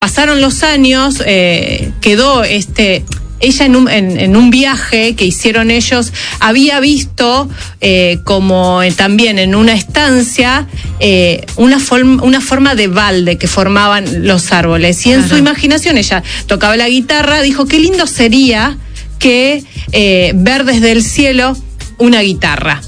pasaron los años, quedó ella en un viaje que hicieron ellos, había visto como también en una estancia una forma de balde que formaban los árboles. Y en su imaginación ella tocaba la guitarra, dijo, qué lindo sería que ver desde el cielo una guitarra.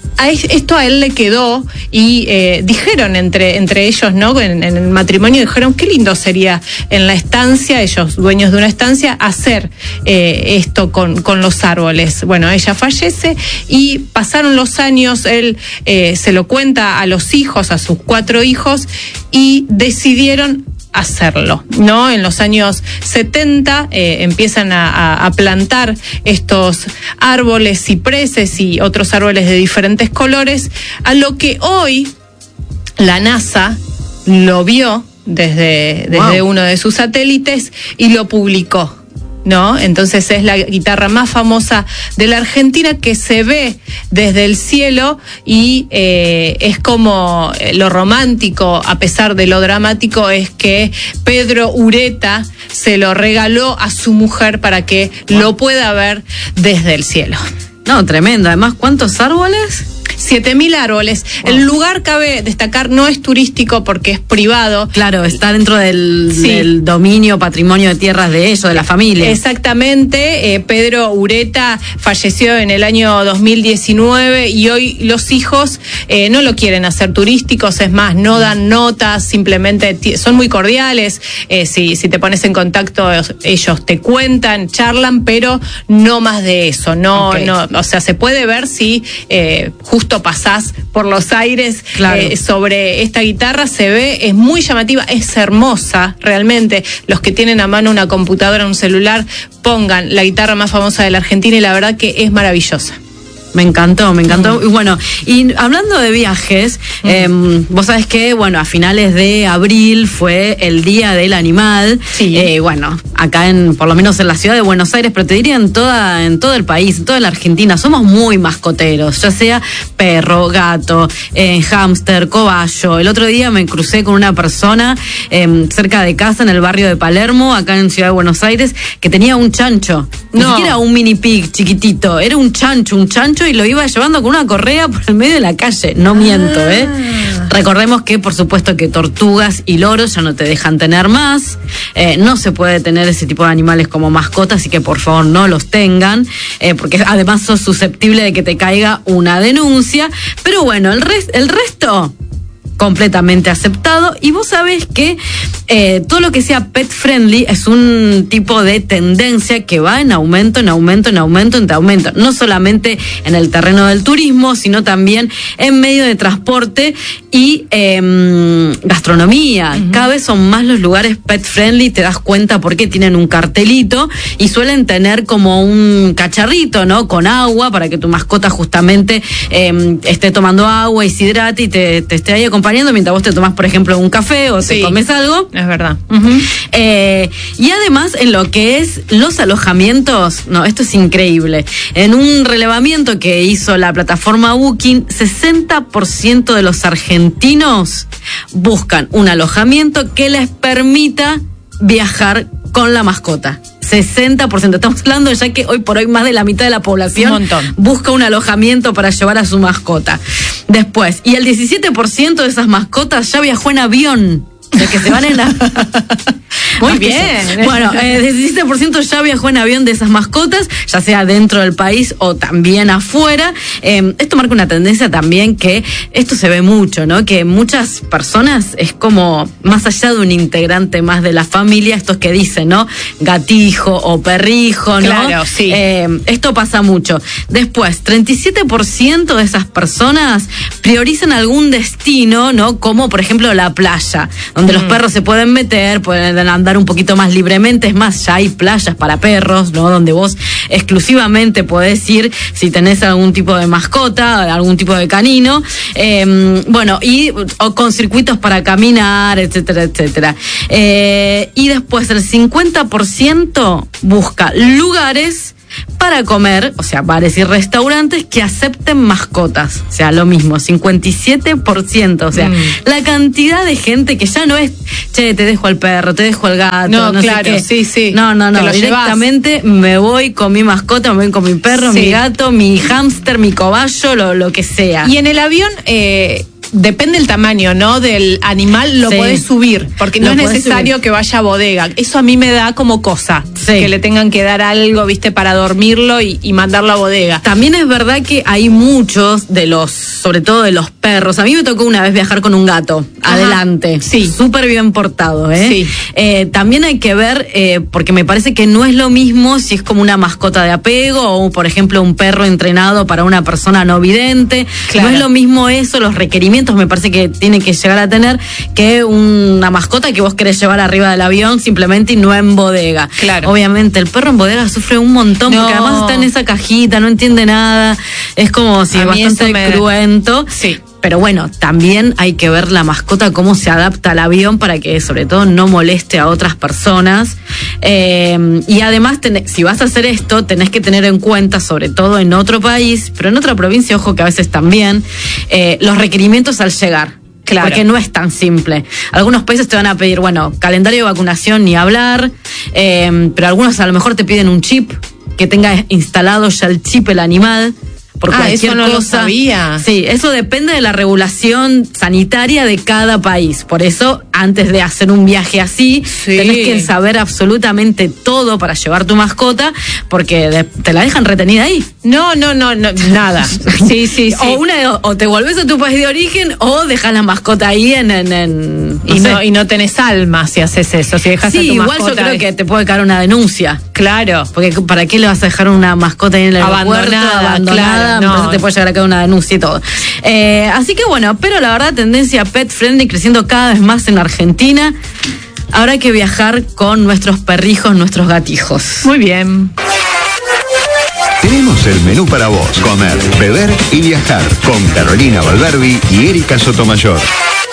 Esto a él le quedó y dijeron entre ellos, ¿no? En el matrimonio dijeron qué lindo sería en la estancia, ellos dueños de una estancia, hacer esto con los árboles. Bueno, ella fallece y pasaron los años, él se lo cuenta a los hijos, a sus 4 hijos, y decidieron hacerlo, ¿no? En los años 70 empiezan a plantar estos árboles, cipreses y otros árboles de diferentes colores, a lo que hoy la NASA lo vio desde uno de sus satélites y lo publicó, ¿no? Entonces es la guitarra más famosa de la Argentina, que se ve desde el cielo y es como lo romántico, a pesar de lo dramático, es que Pedro Ureta se lo regaló a su mujer para que lo pueda ver desde el cielo. No, tremendo. Además, ¿cuántos árboles? 7.000 árboles. Wow. El lugar, cabe destacar, no es turístico porque es privado. Claro, está dentro del dominio, patrimonio de tierras de ellos, de la familia. Exactamente. Pedro Ureta falleció en el año 2019 y hoy los hijos no lo quieren hacer turísticos, es más, no dan notas, simplemente son muy cordiales. Si te pones en contacto, ellos te cuentan, charlan, pero no más de eso. No, o sea, se puede ver si justo pasás por los aires, claro. Sobre esta guitarra, se ve, es muy llamativa, es hermosa realmente. Los que tienen a mano una computadora, un celular, pongan la guitarra más famosa de la Argentina y la verdad que es maravillosa. Me encantó. Y bueno, y hablando de viajes, vos sabés que, bueno, a finales de abril fue el Día del Animal. Sí. Bueno, acá por lo menos en la ciudad de Buenos Aires, pero te diría en todo el país, en toda la Argentina, somos muy mascoteros, ya sea perro, gato, hámster, cobayo. El otro día me crucé con una persona cerca de casa, en el barrio de Palermo, acá en Ciudad de Buenos Aires, que tenía un chancho. Ni siquiera un mini pig chiquitito, era un chancho, y lo iba llevando con una correa por el medio de la calle. No miento, Recordemos que, por supuesto, que tortugas y loros ya no te dejan tener más. No se puede tener ese tipo de animales como mascotas, así que por favor no los tengan, porque además sos susceptible de que te caiga una denuncia. Pero bueno, el resto completamente aceptado. Y vos sabés que todo lo que sea pet friendly es un tipo de tendencia que va en aumento. No solamente en el terreno del turismo, sino también en medio de transporte y gastronomía. Cada vez son más los lugares pet friendly, te das cuenta porque tienen un cartelito y suelen tener como un cacharrito, ¿no? Con agua para que tu mascota justamente esté tomando agua y se hidrate y te esté ahí acompañando mientras vos te tomás, por ejemplo, un café o te comes algo. Es verdad. Y además, en lo que es los alojamientos, no, esto es increíble. En un relevamiento que hizo la plataforma Booking, 60% de los argentinos buscan un alojamiento que les permita viajar con la mascota. 60%. Estamos hablando ya que hoy por hoy más de la mitad de la población busca un alojamiento para llevar a su mascota. Después, y el 17% de esas mascotas ya viajó en avión. De que se van en la... Muy bien. Bueno, el 17% ya viajó en avión de esas mascotas, ya sea dentro del país o también afuera. Esto marca una tendencia también que esto se ve mucho, ¿no? Que muchas personas es como más allá de un integrante más de la familia, estos que dicen, ¿no? Gatijo o perrijo, ¿no? Claro, sí. Esto pasa mucho. Después, 37% de esas personas priorizan algún destino, ¿no? Como por ejemplo la playa, donde los perros se pueden meter, pueden andar un poquito más libremente. Es más, ya hay playas para perros, ¿no? Donde vos exclusivamente podés ir si tenés algún tipo de mascota, algún tipo de canino, bueno, o con circuitos para caminar, etcétera, etcétera. Y después el 50% busca lugares para comer, o sea, bares y restaurantes que acepten mascotas. O sea, lo mismo, 57%. O sea, la cantidad de gente que ya no es, che, te dejo al perro, te dejo al gato, no claro, sé qué. sí. No, directamente me voy con mi mascota, me voy con mi perro, mi gato, mi hámster, mi cobayo, lo que sea. Y en el avión, depende del tamaño, ¿no? Del animal, lo podés subir, porque no es necesario que vaya a bodega. Eso a mí me da como cosa, que le tengan que dar algo, viste, para dormirlo y mandarlo a bodega. También es verdad que hay muchos sobre todo de los perros. A mí me tocó una vez viajar con un gato, adelante. Sí. Súper bien portado, ¿eh? Sí. También hay que ver, porque me parece que no es lo mismo si es como una mascota de apego o, por ejemplo, un perro entrenado para una persona no vidente. Claro. No es lo mismo eso, los requerimientos me parece que tiene que llegar a tener que una mascota que vos querés llevar arriba del avión simplemente y no en bodega. Claro. Obviamente el perro en bodega sufre un montón porque además está en esa cajita, no entiende nada, es como si bastante cruento. Sí. Pero bueno, también hay que ver la mascota cómo se adapta al avión para que sobre todo no moleste a otras personas. Y además, si vas a hacer esto, tenés que tener en cuenta, sobre todo en otro país, pero en otra provincia, ojo que a veces también, los requerimientos al llegar. Claro. Porque no es tan simple. Algunos países te van a pedir, calendario de vacunación ni hablar, pero algunos a lo mejor te piden un chip, que tenga instalado ya el chip el animal. Por cualquier eso no cosa. Lo sabía. Sí, eso depende de la regulación sanitaria de cada país. Por eso, antes de hacer un viaje así, tenés que saber absolutamente todo para llevar tu mascota, porque te la dejan retenida ahí. No, nada. Sí. O te volvés a tu país de origen o dejas la mascota ahí y no tenés alma si haces eso. Si dejas a tu igual mascota, yo creo que te puede caer una denuncia. Claro. Porque ¿para qué le vas a dejar una mascota ahí en el aeropuerto? Abandonada. Me parece que te puede llegar a caer una denuncia y todo. Así que pero la verdad, tendencia pet friendly creciendo cada vez más en Argentina. Ahora hay que viajar con nuestros perrijos, nuestros gatijos. Muy bien. Tenemos el menú para vos: comer, beber y viajar con Carolina Valverbi y Erika Sotomayor.